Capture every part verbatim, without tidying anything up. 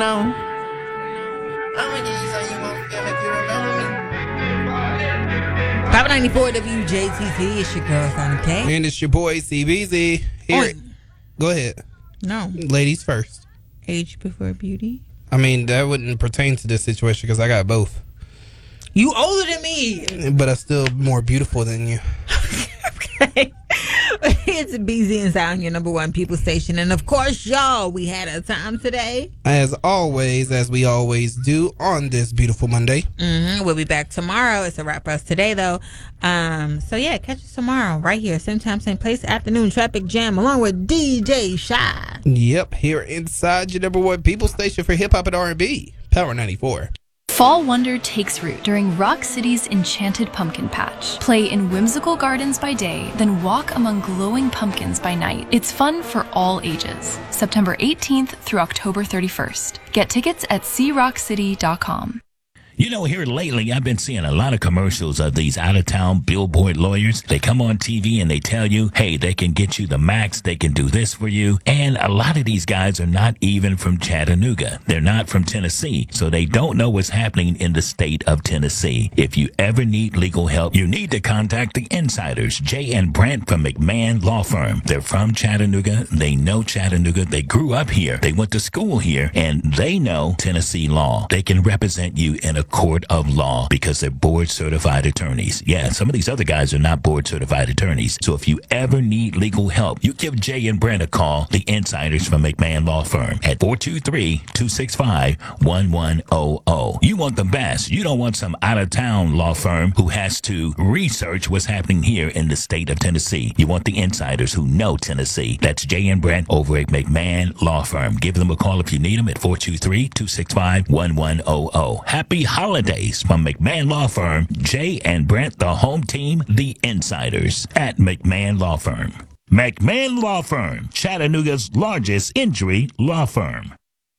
No. I'm gonna give you something you won't feel if you remember me. five ninety-four W J T T. It's your girl, Sonic K. And it's your boy, C B Z. Here it. Go ahead. No. Ladies first. Age before beauty? I mean, that wouldn't pertain to this situation because I got both. You older than me. But I'm still more beautiful than you. Okay. It's B Z and Sound, your number one people station. And of course, y'all, we had a time today. As always, as we always do on this beautiful Monday. Mm-hmm. We'll be back tomorrow. It's a wrap for us today, though. Um, so, yeah, catch us tomorrow right here. Same time, same place. Afternoon Traffic Jam along with D J Shy. Yep, here inside your number one people station for hip hop and R and B. Power ninety-four. Fall wonder takes root during Rock City's Enchanted Pumpkin Patch. Play in whimsical gardens by day, then walk among glowing pumpkins by night. It's fun for all ages. September eighteenth through October thirty-first. Get tickets at c rock city dot com. You know, here lately, I've been seeing a lot of commercials of these out-of-town billboard lawyers. They come on T V and they tell you, hey, they can get you the max, they can do this for you. And a lot of these guys are not even from Chattanooga. They're not from Tennessee, so they don't know what's happening in the state of Tennessee. If you ever need legal help, you need to contact the insiders, Jay and Brent from McMahon Law Firm. They're from Chattanooga. They know Chattanooga. They grew up here. They went to school here, and they know Tennessee law. They can represent you in a court of law because they're board certified attorneys. Yeah, some of these other guys are not board certified attorneys. So if you ever need legal help, you give Jay and Brent a call, the insiders from McMahon Law Firm, at four two three, two six five, one one zero zero. You want the best. You don't want some out-of-town law firm who has to research what's happening here in the state of Tennessee. You want the insiders who know Tennessee. That's Jay and Brent over at McMahon Law Firm. Give them a call if you need them at four two three, two six five, one one zero zero. Happy holidays from McMahon Law Firm, Jay and Brent, the home team, the insiders at McMahon Law Firm. McMahon Law Firm, Chattanooga's largest injury law firm.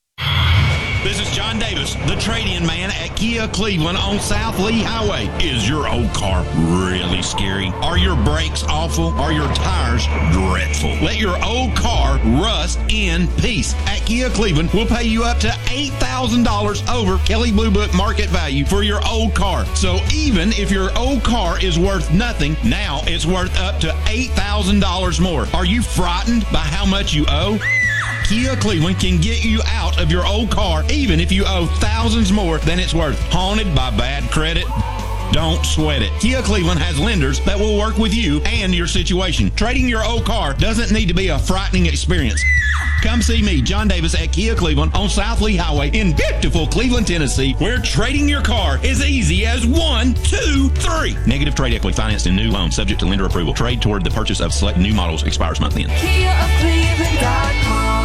This is John Davis, the trade-in man at Kia Cleveland on South Lee Highway. Is your old car really scary? Are your brakes awful? Are your tires dreadful? Let your old car rust in peace. At Kia Cleveland, we'll pay you up to eight thousand dollars over Kelley Blue Book market value for your old car. So even if your old car is worth nothing, now it's worth up to eight thousand dollars more. Are you frightened by how much you owe? Kia Cleveland can get you out of your old car even if you owe thousands more than it's worth. Haunted by bad credit? Don't sweat it. Kia Cleveland has lenders that will work with you and your situation. Trading your old car doesn't need to be a frightening experience. Come see me, John Davis, at Kia Cleveland on South Lee Highway in beautiful Cleveland, Tennessee, where trading your car is easy as one, two, three. Negative trade equity financed in new loans subject to lender approval. Trade toward the purchase of select new models expires month end. Kia of Cleveland dot com.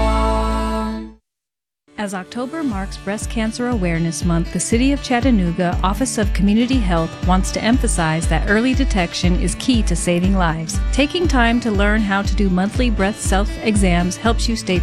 As October marks Breast Cancer Awareness Month, the City of Chattanooga Office of Community Health wants to emphasize that early detection is key to saving lives. Taking time to learn how to do monthly breast self-exams helps you stay